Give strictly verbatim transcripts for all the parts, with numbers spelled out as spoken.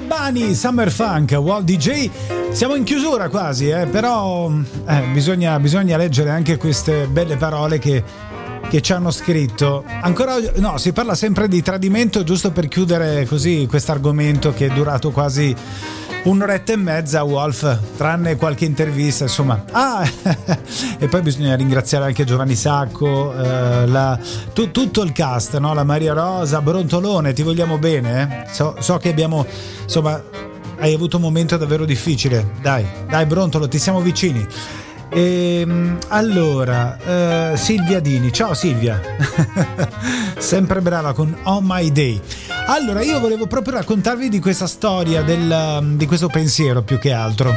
Gabbani, Summer Funk, Walt D J. Siamo in chiusura quasi, eh, però eh, bisogna, bisogna leggere anche queste belle parole che, che ci hanno scritto. Ancora oggi, no, si parla sempre di tradimento, giusto per chiudere così questo argomento che è durato quasi un'oretta e mezza, Wolf, tranne qualche intervista, insomma. Ah, e poi bisogna ringraziare anche Giovanni Sacco, eh, la, tu, tutto il cast, no? La Maria Rosa, Brontolone, ti vogliamo bene, eh? so, so che abbiamo, insomma, hai avuto un momento davvero difficile, dai, dai Brontolo, ti siamo vicini. E, allora, uh, Silvia Dini, ciao Silvia, sempre brava con On My Day. Allora, io volevo proprio raccontarvi di questa storia, del, di questo pensiero più che altro.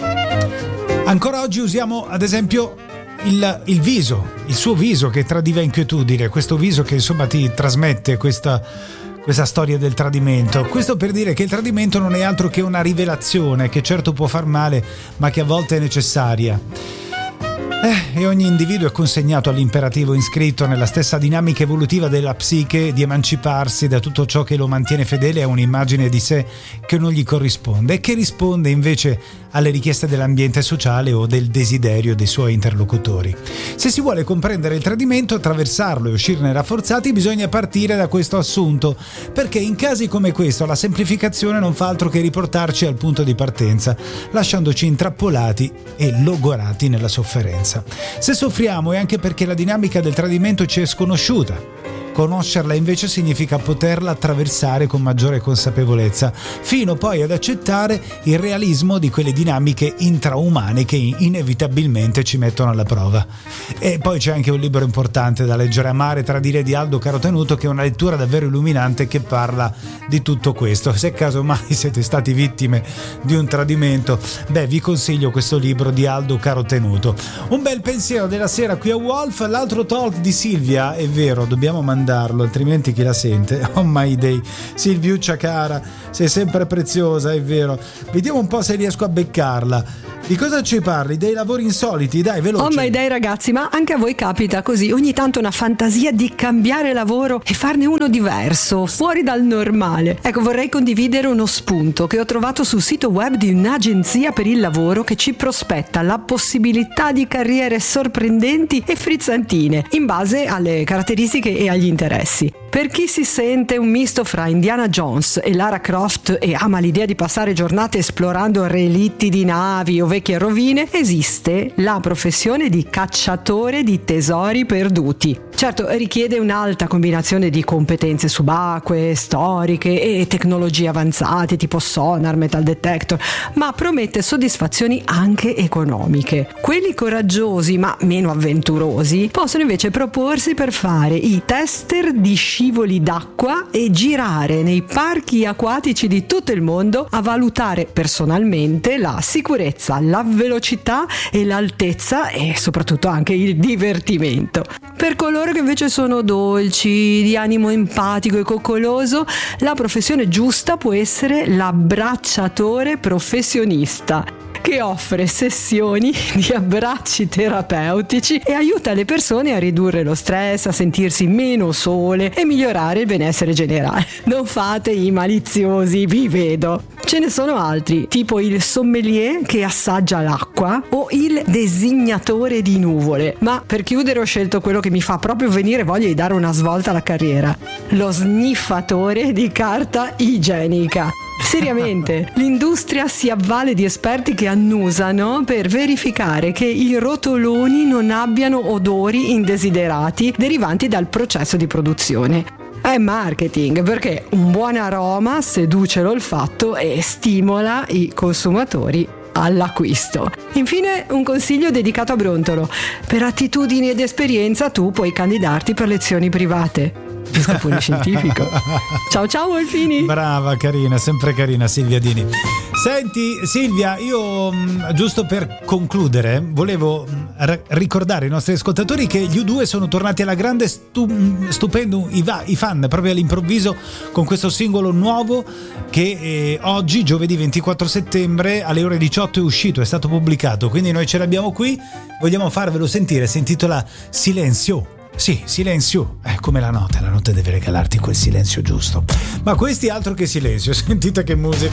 Ancora oggi usiamo, ad esempio, il, il viso, il suo viso che tradiva inquietudine, questo viso che insomma ti trasmette questa, questa storia del tradimento. Questo per dire che il tradimento non è altro che una rivelazione che certo può far male, ma che a volte è necessaria. Eh, e ogni individuo è consegnato all'imperativo inscritto nella stessa dinamica evolutiva della psiche di emanciparsi da tutto ciò che lo mantiene fedele a un'immagine di sé che non gli corrisponde e che risponde invece alle richieste dell'ambiente sociale o del desiderio dei suoi interlocutori. Se si vuole comprendere il tradimento, attraversarlo e uscirne rafforzati, bisogna partire da questo assunto, perché in casi come questo la semplificazione non fa altro che riportarci al punto di partenza, lasciandoci intrappolati e logorati nella sofferenza. Se soffriamo è anche perché la dinamica del tradimento ci è sconosciuta. Conoscerla invece significa poterla attraversare con maggiore consapevolezza, fino poi ad accettare il realismo di quelle dinamiche intraumane che inevitabilmente ci mettono alla prova. E poi c'è anche un libro importante da leggere, Amare e tradire di Aldo Carotenuto, che è una lettura davvero illuminante che parla di tutto questo. Se casomai siete stati vittime di un tradimento, beh, vi consiglio questo libro di Aldo Carotenuto. Un bel pensiero della sera qui a Wolf. L'altro talk di Silvia, è vero, dobbiamo mandare altrimenti chi la sente. On My Day, Silviuccia cara, sei sempre preziosa, è vero. Vediamo un po' se riesco a beccarla. Di cosa ci parli? Dei lavori insoliti? Dai, veloce. On My Day, ragazzi, ma anche a voi capita così ogni tanto una fantasia di cambiare lavoro e farne uno diverso, fuori dal normale? Ecco, vorrei condividere uno spunto che ho trovato sul sito web di un'agenzia per il lavoro che ci prospetta la possibilità di carriere sorprendenti e frizzantine in base alle caratteristiche e agli interessi. Per chi si sente un misto fra Indiana Jones e Lara Croft e ama l'idea di passare giornate esplorando relitti di navi o vecchie rovine, esiste la professione di cacciatore di tesori perduti. Certo, richiede un'alta combinazione di competenze subacquee, storiche e tecnologie avanzate tipo sonar, metal detector, ma promette soddisfazioni anche economiche. Quelli coraggiosi ma meno avventurosi possono invece proporsi per fare i tester di scivoli d'acqua e girare nei parchi acquatici di tutto il mondo a valutare personalmente la sicurezza, la velocità e l'altezza e soprattutto anche il divertimento. Per coloro che invece sono dolci, di animo empatico e coccoloso, la professione giusta può essere l'abbracciatore professionista, che offre sessioni di abbracci terapeutici e aiuta le persone a ridurre lo stress, a sentirsi meno sole e migliorare il benessere generale. Non fate i maliziosi, vi vedo. Ce ne sono altri, tipo il sommelier che assaggia l'acqua o il designatore di nuvole. Ma per chiudere ho scelto quello che mi fa proprio venire voglia di dare una svolta alla carriera: lo sniffatore di carta igienica. Seriamente, l'industria si avvale di esperti che annusano per verificare che i rotoloni non abbiano odori indesiderati derivanti dal processo di produzione. È marketing, perché un buon aroma seduce l'olfatto e stimola i consumatori all'acquisto. Infine, un consiglio dedicato a Brontolo: per attitudini ed esperienza tu puoi candidarti per lezioni private. Scapone scientifico. Ciao ciao Wolfini. Brava, carina, sempre carina Silvia Dini. Senti Silvia, io giusto per concludere volevo r- ricordare ai nostri ascoltatori che gli U due sono tornati alla grande, stu- stupendo i, va- i fan proprio all'improvviso con questo singolo nuovo che eh, oggi, giovedì ventiquattro settembre alle ore diciotto è uscito, è stato pubblicato, quindi noi ce l'abbiamo qui, vogliamo farvelo sentire. Si intitola Silenzio. Sì, silenzio, è come la notte, la notte deve regalarti quel silenzio giusto. Ma questi altro che silenzio, sentite che musica.